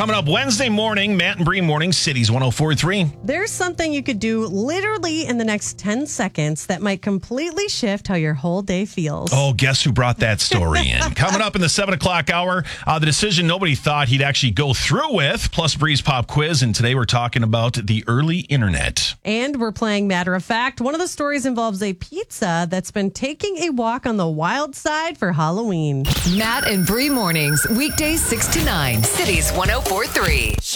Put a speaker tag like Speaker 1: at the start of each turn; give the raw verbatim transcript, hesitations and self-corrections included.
Speaker 1: Coming up Wednesday morning, Matt and Bree morning, Cities one oh four point three.
Speaker 2: There's something you could do literally in the next ten seconds that might completely shift how your whole day feels.
Speaker 1: Oh, guess who brought that story in? Coming up in the seven o'clock hour, uh, the decision nobody thought he'd actually go through with, plus Bree's Pop Quiz. And today we're talking about the early internet.
Speaker 2: And we're playing Matter of Fact. One of the stories involves a pizza that's been taking a walk on the wild side for Halloween.
Speaker 3: Matt and Bree mornings, weekdays six to nine, Cities one oh four point three.